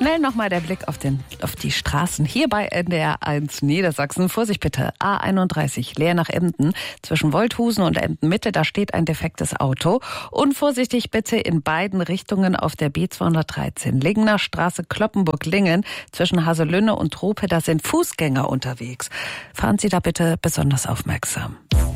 Schnell nochmal der Blick auf die Straßen hier bei NDR 1 Niedersachsen. Vorsicht bitte, A31 leer nach Emden. Zwischen Wolthusen und Emden-Mitte, da steht ein defektes Auto. Und vorsichtig bitte in beiden Richtungen auf der B213. Lingener Straße Cloppenburg-Lingen. Zwischen Haselünne und Trope, da sind Fußgänger unterwegs. Fahren Sie da bitte besonders aufmerksam.